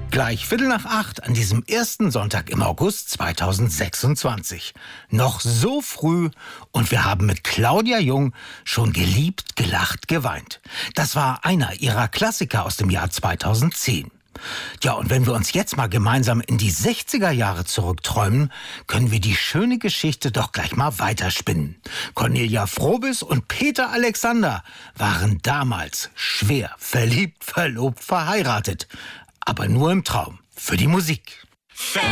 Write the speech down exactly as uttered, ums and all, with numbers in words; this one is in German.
Gleich Viertel nach acht an diesem ersten Sonntag im August zweitausendsechsundzwanzig. Noch so früh und wir haben mit Claudia Jung schon geliebt, gelacht, geweint. Das war einer ihrer Klassiker aus dem Jahr zweitausendzehn. Ja, und wenn wir uns jetzt mal gemeinsam in die sechziger Jahre zurückträumen, können wir die schöne Geschichte doch gleich mal weiterspinnen. Cornelia Frobis und Peter Alexander waren damals schwer verliebt, verlobt, verheiratet. Aber nur im Traum. Für die Musik.